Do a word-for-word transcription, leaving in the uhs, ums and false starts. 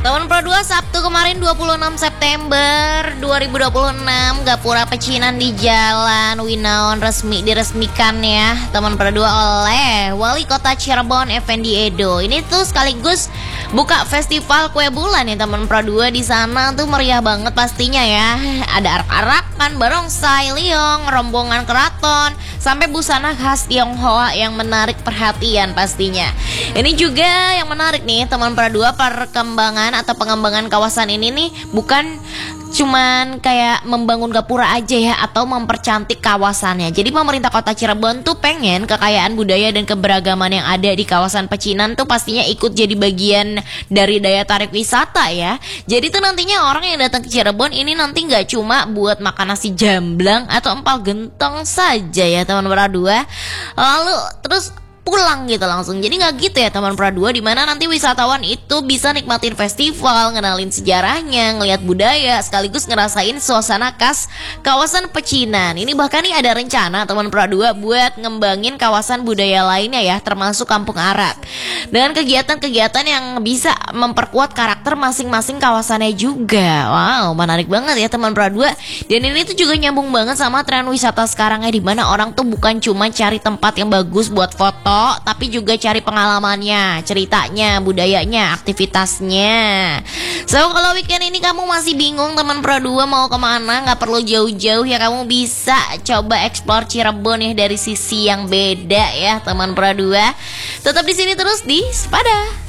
Teman Pro dua, Sabtu kemarin dua puluh enam September dua ribu dua puluh enam, Gapura Pecinan di Jalan Winaon resmi diresmikan ya Teman Pro dua oleh Wali Kota Cirebon Effendi Edo. Ini tuh sekaligus buka festival kue bulan ya Teman Pro dua. Di sana tuh meriah banget pastinya ya. Ada arak-arakan, barongsai, liong, rombongan keraton, sampai busana khas Tionghoa yang menarik perhatian pastinya. Ini juga yang menarik nih Teman Pro dua, perkembangan atau pengembangan kawasan ini nih bukan cuman kayak membangun gapura aja ya, atau mempercantik kawasannya. Jadi pemerintah kota Cirebon tuh pengen kekayaan budaya dan keberagaman yang ada di kawasan Pecinan tuh pastinya ikut jadi bagian dari daya tarik wisata ya. Jadi tuh nantinya orang yang datang ke Cirebon ini nanti gak cuma buat makan nasi jamblang atau empal gentong saja ya Teman Pro dua, lalu terus pulang gitu langsung. Jadi nggak gitu ya Teman Pro dua, dimana nanti wisatawan itu bisa nikmatin festival, ngenalin sejarahnya, ngelihat budaya, sekaligus ngerasain suasana khas kawasan Pecinan. Ini bahkan nih ada rencana Teman Pro dua buat ngembangin kawasan budaya lainnya ya, termasuk Kampung Arab, dengan kegiatan-kegiatan yang bisa memperkuat karakter masing-masing kawasannya juga. Wow, menarik banget ya Teman Pro dua. Dan ini tuh juga nyambung banget sama tren wisata sekarang ya, dimana orang tuh bukan cuma cari tempat yang bagus buat foto, tapi juga cari pengalamannya, ceritanya, budayanya, aktivitasnya. So kalau weekend ini kamu masih bingung Teman Pro dua mau kemana, nggak perlu jauh-jauh ya, kamu bisa coba explore Cirebon ya dari sisi yang beda ya Teman Pro dua. Tetap di sini terus di Sepada.